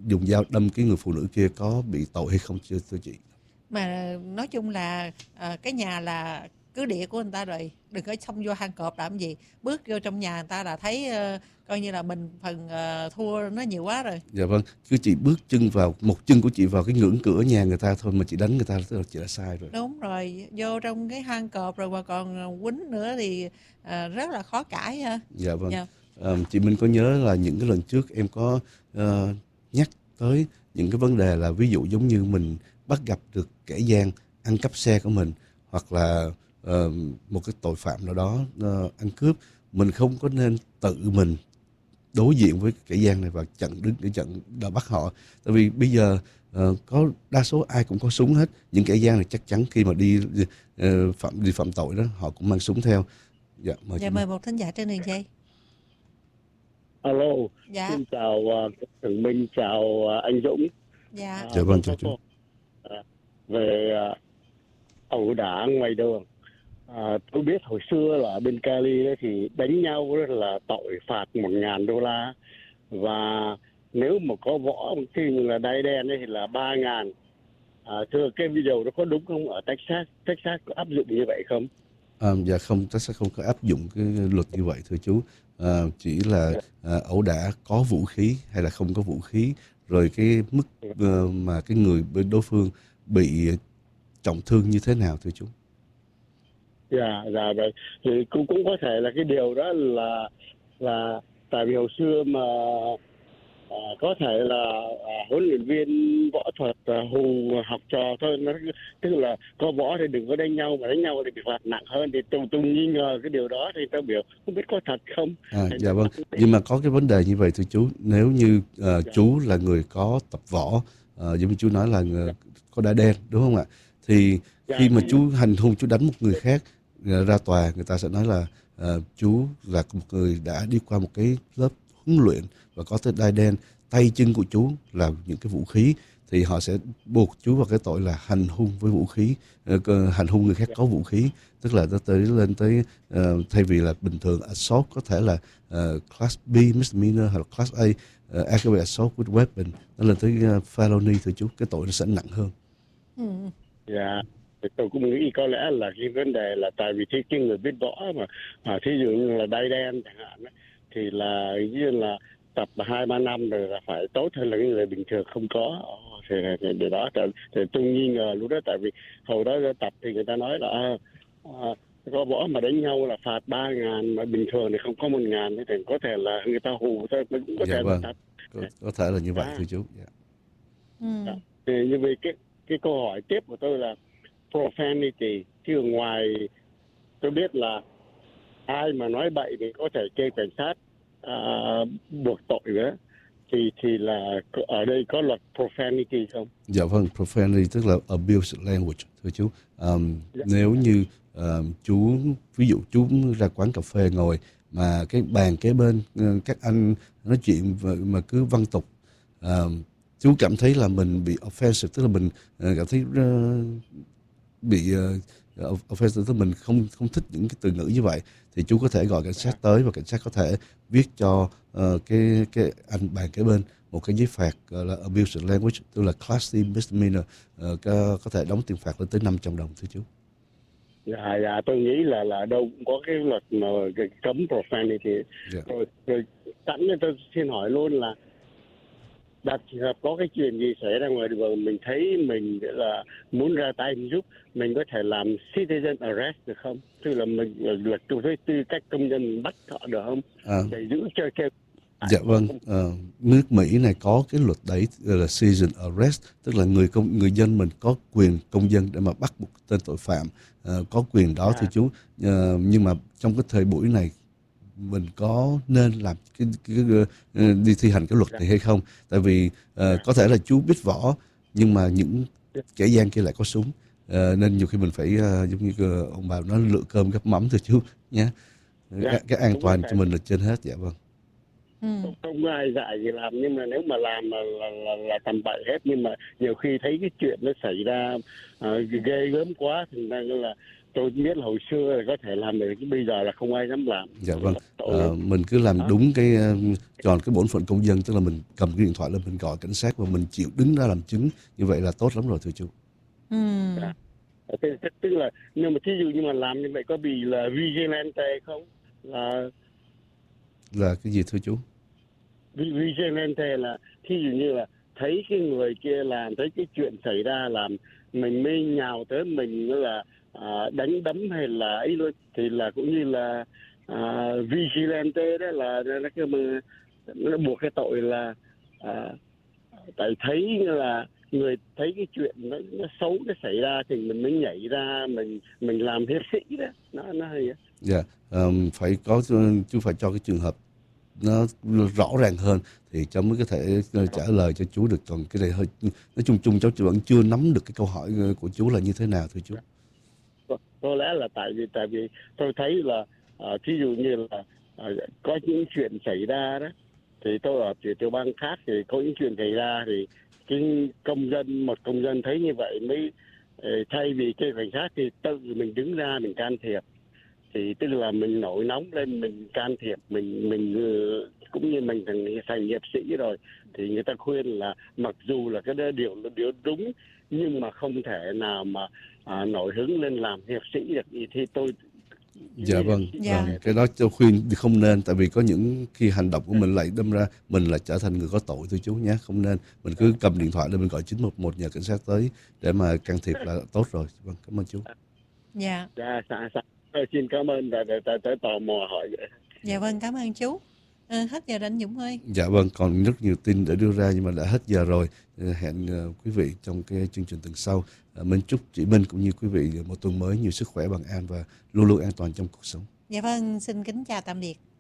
dùng dao đâm cái người phụ nữ kia có bị tội hay không chưa thưa chị? Mà nói chung là cái nhà là cứ địa của người ta rồi, đừng có xông vô hang cọp làm gì. Bước vô trong nhà người ta là thấy coi như là mình phần thua nó nhiều quá rồi. Dạ vâng, cứ chị bước chân vào, một chân của chị vào cái ngưỡng cửa nhà người ta thôi mà chị đánh người ta, tức là chị đã sai rồi. Đúng rồi, vô trong cái hang cọp rồi mà còn quýnh nữa thì rất là khó cãi ha. Dạ vâng. Dạ. Chị Minh có nhớ là những cái lần trước em có nhắc tới những cái vấn đề là ví dụ giống như mình bắt gặp được kẻ gian ăn cắp xe của mình, hoặc là một cái tội phạm nào đó ăn cướp, mình không có nên tự mình đối diện với kẻ gian này và đứng để đòi bắt họ. Tại vì bây giờ có đa số ai cũng có súng hết. Những kẻ gian này chắc chắn khi mà đi phạm tội đó, họ cũng mang súng theo. Dạ, mời một thính giả trên đường dây. Alo, Dạ. Xin chào Thượng Minh, chào anh Dũng. Dạ. Dạ vâng, chào chú. Về ẩu đả ngoài đường, tôi biết hồi xưa là ở bên Cali ấy, thì đánh nhau là tội phạt $1,000, và nếu mà có võ khi là đai đen ấy thì là 3.000. Thưa, cái video đó có đúng không? Ở Texas có áp dụng như vậy không? Dạ không, Texas không có áp dụng cái luật như vậy thưa chú. Chỉ là ẩu đả có vũ khí hay là không có vũ khí, rồi cái mức mà cái người bên đối phương bị trọng thương như thế nào thưa chú. Dạ vậy thì cũng có thể là cái điều đó là tại vì hồi xưa mà có thể là huấn luyện viên võ thuật hù học trò thôi, tức là có võ thì đừng có đánh nhau, mà đánh nhau thì bị phạt nặng hơn. Thì tôi nghi ngờ cái điều đó, thì tôi biểu không biết có thật không. Dạ vâng, nhưng mà có cái vấn đề như vậy thưa chú. Nếu như chú là người có tập võ, giống như chú nói là có đai đen đúng không ạ, thì khi mà chú hành hung, chú đánh một người khác, ra tòa người ta sẽ nói là chú là một người đã đi qua một cái lớp huấn luyện và có đai đen, tay chân của chú là những cái vũ khí, thì họ sẽ buộc chú vào cái tội là hành hung với vũ khí, hành hung người khác có vũ khí, tức là nó lên tới thay vì là bình thường assault có thể là class B misdemeanor hoặc là class A aggravated assault with weapon, nó lên tới felony thì chú, cái tội nó sẽ nặng hơn. Dạ. Tôi cũng nghĩ có lẽ là cái vấn đề là tại vì cái người biết võ mà thí dụ như là đai đen chẳng hạn ấy, thì là như là tập 2-3 năm rồi là phải tốt hơn là những người bình thường không có. Thì điều đó thì tôi nghi ngờ lúc đó, tại vì hồi đó tập thì người ta nói là có võ mà đánh nhau là phạt 3.000, mà bình thường thì không có 1.000, thì có thể là người ta hù thôi, cũng có thể là tập. Có thể là như vậy thưa chú. Thì như vậy cái câu hỏi tiếp của tôi là profanity, chứ ngoài tôi biết là ai mà nói bậy thì có thể kêu cảnh sát buộc tội nữa, thì là ở đây có luật profanity không? Dạ vâng, profanity tức là abuse language thưa chú. Nếu như chú, ví dụ chú ra quán cà phê ngồi mà cái bàn kế bên các anh nói chuyện mà cứ văng tục, chú cảm thấy là mình bị offensive, tức là mình cảm thấy bị offensive, tức là mình không thích những cái từ ngữ như vậy, thì chú có thể gọi cảnh sát tới và cảnh sát có thể viết cho cái anh bàn kế bên một cái giấy phạt gọi là abuse language, tức là class C misdemeanor, có thể đóng tiền phạt lên tới $500 thưa chú. Dạ, tôi nghĩ là đâu cũng có cái luật mà cấm profanity. Rồi sẵn tôi xin hỏi luôn là đặt trường hợp có cái chuyện gì xảy ra ngoài đường, mình thấy mình là muốn ra tay giúp, mình có thể làm citizen arrest được không? Tức là mình luật với tư cách công dân bắt họ được không? Để giữ cho Dạ vâng, nước Mỹ này có cái luật đấy là citizen arrest, tức là người dân mình có quyền công dân để mà bắt một tên tội phạm, có quyền đó thưa chú. Nhưng mà trong cái thời buổi này mình có nên làm đi thi hành cái luật này hay không? Tại vì có thể là chú biết võ nhưng mà những kẻ gian kia lại có súng, nên nhiều khi mình phải giống như ông bà nói lựa cơm gắp mắm thưa chú nhé. Cái an toàn cho mình là trên hết. Dạ vâng. Không ai dạy gì làm, nhưng mà nếu mà làm là tầm bậy hết. Nhưng mà nhiều khi thấy cái chuyện nó xảy ra ghê gớm quá, thành ra là tôi biết là hồi xưa là có thể làm được, chứ bây giờ là không ai dám làm. Dạ vâng, Tội. mình cứ làm Đó. đúng cái tròn cái bổn phận công dân, tức là mình cầm cái điện thoại lên mình gọi cảnh sát và mình chịu đứng ra làm chứng, như vậy là tốt lắm rồi thưa chú. Dạ. Tức là nhưng mà thí dụ như mà làm như vậy có bị là vigilante không? Là cái gì thưa chú? Vigilante là thí dụ như là thấy cái người kia làm, thấy cái chuyện xảy ra làm mình mới nhào tới mình là đánh đấm hay là ấy luôn, thì là cũng như là vigilante đó, là nó buộc cái tội là tại thấy là người thấy cái chuyện nó xấu nó xảy ra thì mình mới nhảy ra mình làm hiệp sĩ đó, nó hay á. Dạ, phải có, chú phải cho cái trường hợp nó rõ ràng hơn thì cháu mới có thể trả lời cho chú được. Còn cái này hơi nói chung chung cháu vẫn chưa nắm được cái câu hỏi của chú là như thế nào thưa chú. Có lẽ là tại vì tôi thấy là thí dụ như là có những chuyện xảy ra đó, thì tôi ở tiểu bang khác thì có những chuyện xảy ra thì cái một công dân thấy như vậy mới thay vì cái cảnh sát thì tự mình đứng ra mình can thiệp, thì tức là mình nổi nóng lên mình can thiệp, mình cũng như mình thành hiệp sĩ rồi, thì người ta khuyên là mặc dù là cái điều đúng nhưng mà không thể nào mà nổi hứng lên làm hiệp sĩ được, thì tôi. Dạ vâng, cái đó cháu khuyên không nên, tại vì có những khi hành động của mình lại đâm ra mình là trở thành người có tội thưa chú nhé. Không nên, mình cứ cầm điện thoại lên mình gọi 911 nhờ cảnh sát tới để mà can thiệp là tốt rồi. Vâng, cảm ơn chú. Dạ. Xin cảm ơn đã tò mò hỏi vậy. Dạ vâng, cảm ơn chú. Hết giờ rồi anh Dũng ơi. Dạ vâng, còn rất nhiều tin để đưa ra nhưng mà đã hết giờ rồi. Hẹn quý vị trong cái chương trình tuần sau. Mình chúc chị Minh cũng như quý vị một tuần mới nhiều sức khỏe, bình an và luôn luôn an toàn trong cuộc sống. Dạ vâng, xin kính chào tạm biệt.